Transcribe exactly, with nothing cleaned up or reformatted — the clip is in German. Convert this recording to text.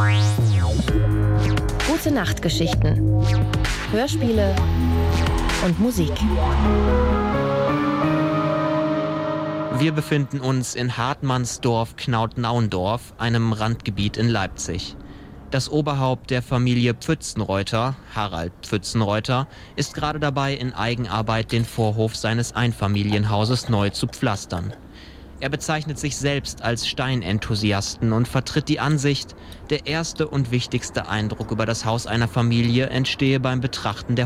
Gute Nachtgeschichten, Hörspiele und Musik. Wir befinden uns in Hartmannsdorf Knautnauendorf, einem Randgebiet in Leipzig. Das Oberhaupt der Familie Pfützenreuter, Harald Pfützenreuter, ist gerade dabei, in Eigenarbeit den Vorhof seines Einfamilienhauses neu zu pflastern. Er bezeichnet sich selbst als Steinenthusiasten und vertritt die Ansicht, der erste und wichtigste Eindruck über das Haus einer Familie entstehe beim Betrachten der